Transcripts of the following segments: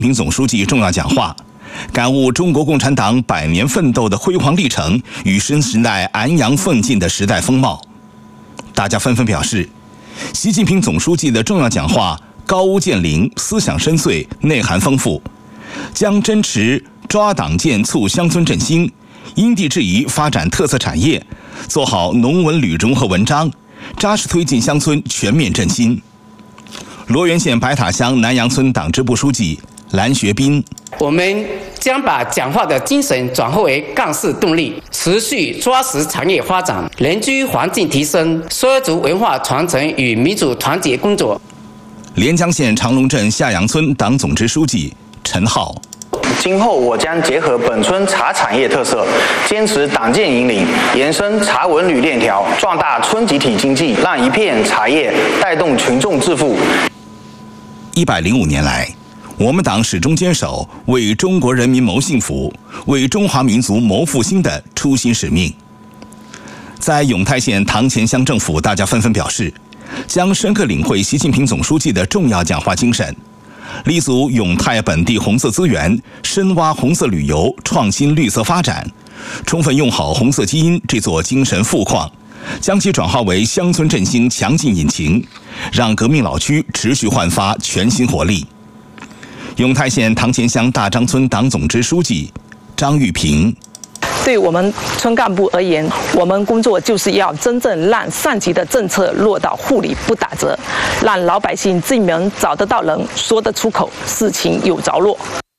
平总书记重要讲话，感悟中国共产党100年奋斗的辉煌历程与新时代昂扬奋进的时代风貌。大家纷纷表示，习近平总书记的重要讲话高屋建瓴，思想深邃，内涵丰富，将坚持抓党建促乡村振兴，因地制宜发展特色产业，做好农文旅融合文章，扎实推进乡村全面振兴。罗源县白塔乡南阳村党支部书记蓝学斌， 我们将把讲话的精神转化为干事动力，持续抓实产业发展、人居环境提升、畲族文化传承与民主团结工作。 连江县长龙镇下阳村党总支书记陈浩， 今后我将结合本村茶产业特色，坚持党建引领，延伸茶文旅链条，壮大村集体经济，让一片茶叶带动群众致富。 105年来，我们党始终坚守为中国人民谋幸福、为中华民族谋复兴的初心使命。在永泰县堂前乡政府，大家纷纷表示，将深刻领会习近平总书记的重要讲话精神，立足永泰本地红色资源，深挖红色旅游，创新绿色发展，充分用好红色基因这座精神富矿，将其转化为乡村振兴强劲引擎，让革命老区持续焕发全新活力。永泰县堂前乡大张村党总支书记张玉平， 对我们村干部而言，我们工作就是要真正让上级的政策落到户里不打折，让老百姓进门找得到人，说得出口，事情有着落。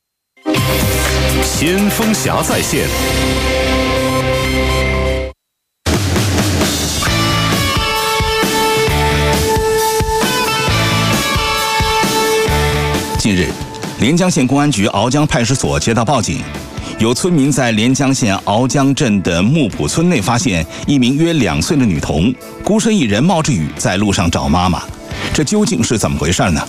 先锋侠在线。 近日，连江县公安局鳌江派出所接到报警，有村民在连江县鳌江镇的木浦村内发现一名约2岁的女童孤身一人冒着雨在路上找妈妈，这究竟是怎么回事呢？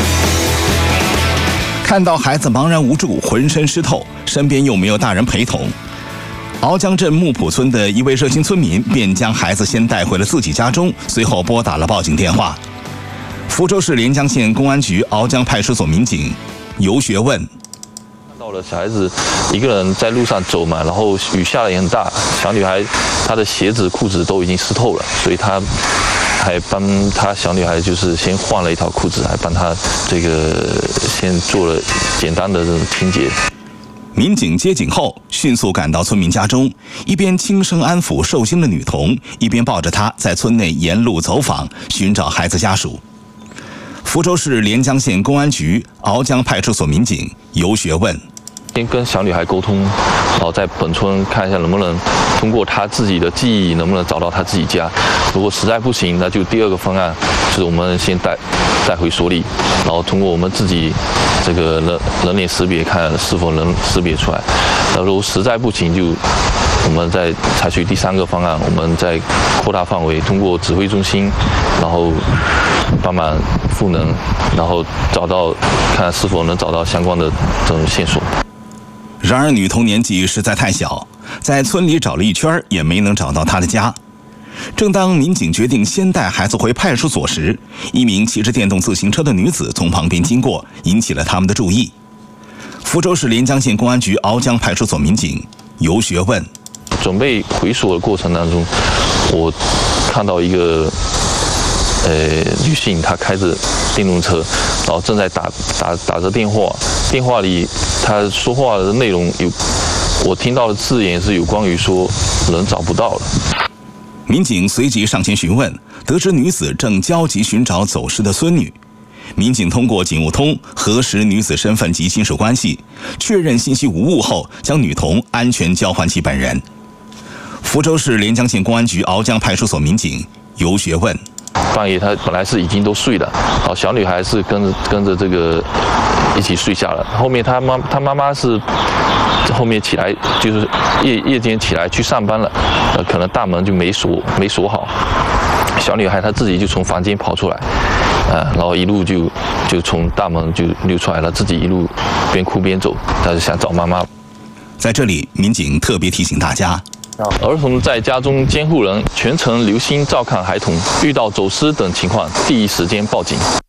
看到孩子茫然无助，浑身湿透，身边又没有大人陪同，鳌江镇木浦村的一位热心村民便将孩子先带回了自己家中，随后拨打了报警电话。福州市连江县公安局鳌江派出所民警游学问， 看到了小孩子一个人在路上走嘛，然后雨下的也很大，小女孩她的鞋子裤子都已经湿透了，所以她还帮她小女孩就是先换了一条裤子，还帮她这个先做了简单的这种清洁。 民警接警后迅速赶到村民家中，一边轻声安抚受惊的女童，一边抱着她在村内沿路走访，寻找孩子家属。福州市连江县公安局鳌江派出所民警游学问， 先跟小女孩沟通，然后在本村看一下能不能通过她自己的记忆能不能找到她自己家。如果实在不行，那就第二个方案就是我们先带回所里，然后通过我们自己这个人脸识别看是否能识别出来。那如果实在不行，就我们再采取第3个方案，我们再扩大范围，通过指挥中心，然后帮忙赋能，然后看是否能找到相关的这种线索。 然而女童年纪实在太小，在村里找了一圈也没能找到她的家。正当民警决定先带孩子回派出所时，一名骑着电动自行车的女子从旁边经过，引起了他们的注意。福州市连江县公安局鳌江派出所民警游学问， 准备回所的过程当中，我看到一个女性，她开着电动车，然后正在打着电话，电话里她说话的内容我听到的字眼是有关于说人找不到了。 民警随即上前询问，得知女子正焦急寻找走失的孙女。民警通过警务通核实女子身份及亲属关系，确认信息无误后，将女童安全交还其本人。福州市连江县公安局鳌江派出所民警游学问， 半夜她本来是已经都睡了，然后小女孩是跟着这个一起睡下了。后面她妈妈是后面起来，就是夜间起来去上班了，可能大门就没锁好。小女孩她自己就从房间跑出来，然后一路就从大门就溜出来了，自己一路边哭边走，她是想找妈妈。 在这里，民警特别提醒大家， 儿童在家中监护人全程留心照看孩童，遇到走失等情况，第一时间报警。